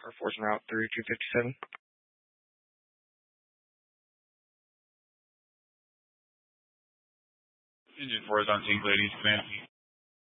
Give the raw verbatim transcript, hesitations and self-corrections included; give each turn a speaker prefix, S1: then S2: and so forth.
S1: Air Force en route three two five seven.
S2: Engine four is on sync, ladies. Command.